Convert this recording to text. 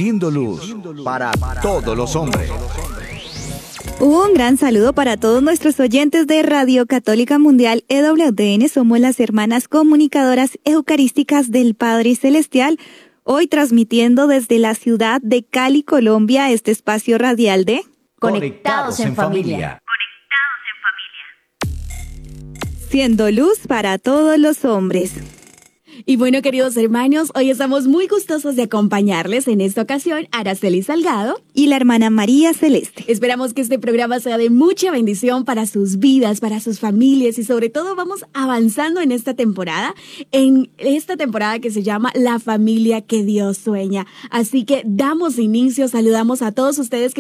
Siendo luz para todos los hombres. Un gran saludo para todos nuestros oyentes de Radio Católica Mundial EWTN. Somos las hermanas comunicadoras eucarísticas del Padre Celestial. Hoy transmitiendo desde la ciudad de Cali, Colombia, este espacio radial de Conectados en Familia. Siendo luz para todos los hombres. Y bueno, queridos hermanos, hoy estamos muy gustosos de acompañarles en esta ocasión, Araceli Salgado y la hermana María Celeste. Esperamos que este programa sea de mucha bendición para sus vidas, para sus familias y sobre todo vamos avanzando en esta temporada que se llama La Familia que Dios Sueña. Así que damos inicio, saludamos a todos ustedes que